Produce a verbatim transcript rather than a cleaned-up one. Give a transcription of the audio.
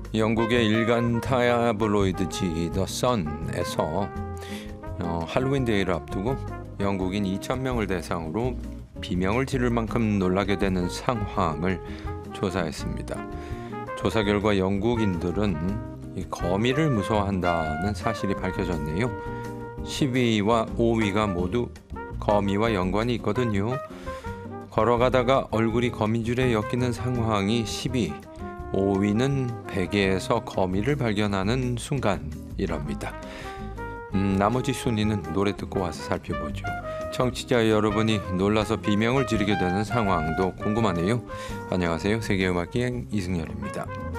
영국의 일간 타블로이드지 더 선에서 어, 할로윈 데이를 앞두고 영국인 이천 명을 대상으로 비명을 지를 만큼 놀라게 되는 상황을 조사했습니다. 조사 결과 영국인들은 이 거미를 무서워한다는 사실이 밝혀졌네요. 십 위와 오 위가 모두 거미와 연관이 있거든요. 걸어가다가 얼굴이 거미줄에 엮이는 상황이 십 위, 오 위는 베개에서 거미를 발견하는 순간이랍니다. 음, 나머지 순위는 노래 듣고 와서 살펴보죠. 청취자 여러분이 놀라서 비명을 지르게 되는 상황도 궁금하네요. 안녕하세요. 세계음악기행 이승열입니다.